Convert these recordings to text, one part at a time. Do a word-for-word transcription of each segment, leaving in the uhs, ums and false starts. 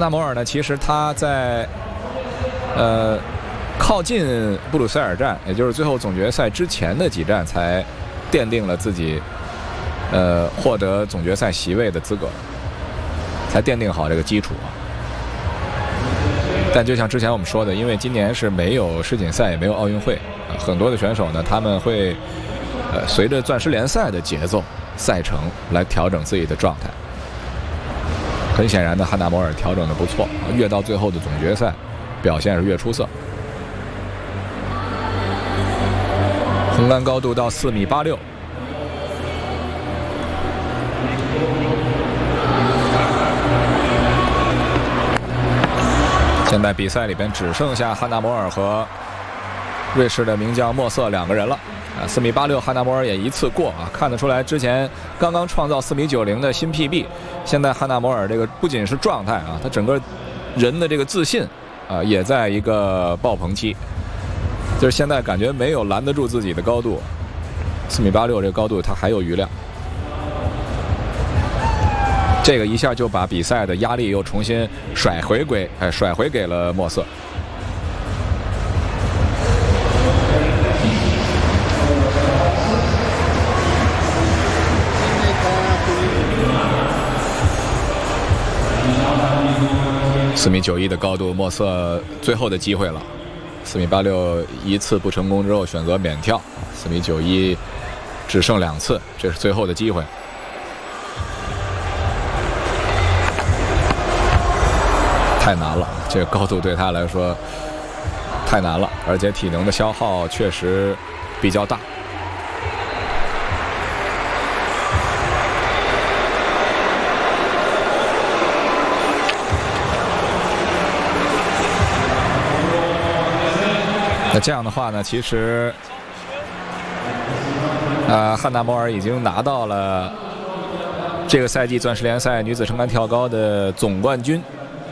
纳摩尔呢，其实他在呃靠近布鲁塞尔站，也就是最后总决赛之前的几站，才奠定了自己呃获得总决赛席位的资格，才奠定好这个基础啊。但就像之前我们说的，因为今年是没有世锦赛，也没有奥运会，啊、很多的选手呢，他们会呃随着钻石联赛的节奏、赛程来调整自己的状态。很显然的，汉纳摩尔调整的不错，越到最后的总决赛，表现是越出色。横杆高度到四米八六。现在比赛里边只剩下汉纳摩尔和瑞士的名将莫瑟两个人了。啊，四米八六，汉纳摩尔也一次过啊，看得出来之前刚刚创造四米九零的新 P B， 现在汉纳摩尔这个不仅是状态啊，他整个人的这个自信啊，也在一个爆棚期，就是现在感觉没有拦得住自己的高度，四米八六这个高度他还有余量，这个一下就把比赛的压力又重新甩回归，哎，甩回给了莫瑟。四米九一的高度，莫瑟最后的机会了。四米八六一次不成功之后选择免跳，四米九一只剩两次，这是最后的机会。太难了，这个高度对他来说太难了，而且体能的消耗确实比较大。那这样的话呢，其实，呃，汉纳摩尔已经拿到了这个赛季钻石联赛女子撑杆跳高的总冠军。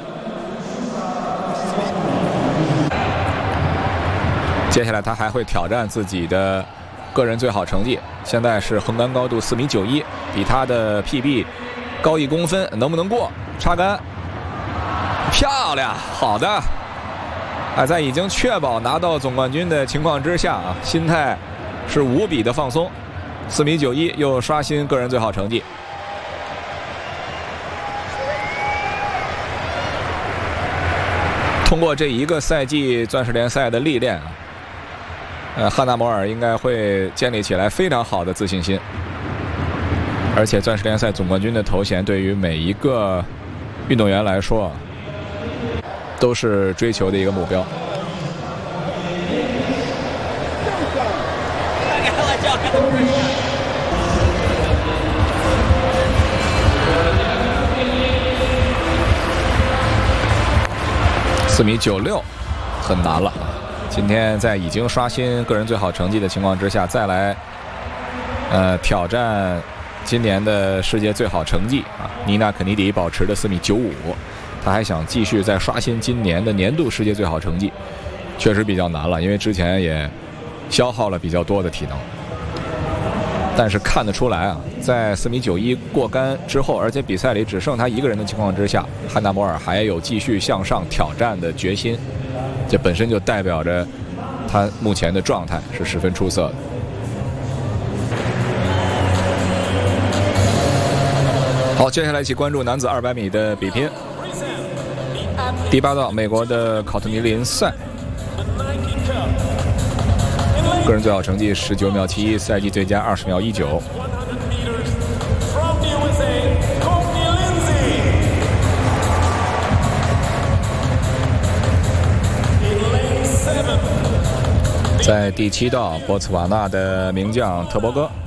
接下来他还会挑战自己的个人最好成绩，现在是横杆高度四米九一，比他的 P B 高一公分，能不能过？插杆，漂亮，好的。啊，在已经确保拿到总冠军的情况之下啊，心态是无比的放松。四米九一又刷新个人最好成绩。通过这一个赛季钻石联赛的历练啊，呃，汉纳摩尔应该会建立起来非常好的自信心。而且钻石联赛总冠军的头衔对于每一个运动员来说，都是追求的一个目标。四米九六，很难了。今天在已经刷新个人最好成绩的情况之下，再来呃挑战今年的世界最好成绩啊，妮娜肯尼迪保持的四米九五。他还想继续再刷新今年的年度世界最好成绩，确实比较难了，因为之前也消耗了比较多的体能。但是看得出来啊，在四米九一过杆之后，而且比赛里只剩他一个人的情况之下，汉纳摩尔还有继续向上挑战的决心，这本身就代表着他目前的状态是十分出色的。好，接下来一起关注男子二百米的比拼。第八道，美国的考特尼林赛，个人最好成绩十九秒七一，赛季最佳二十秒一九。在第七道，博茨瓦纳的名将特伯戈。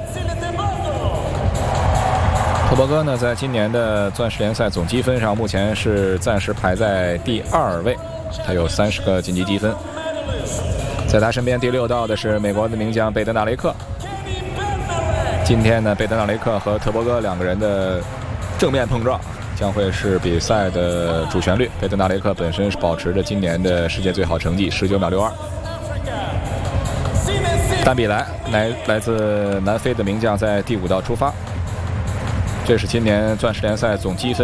特伯戈呢，在今年的钻石联赛总积分上，目前是暂时排在第二位，他有三十个晋级积分。在他身边第六道的是美国的名将贝德纳雷克。今天呢，贝德纳雷克和特伯戈两个人的正面碰撞将会是比赛的主旋律。贝德纳雷克本身是保持着今年的世界最好成绩十九秒六二。丹比莱来来自南非的名将在第五道出发。这是今年钻石联赛总积分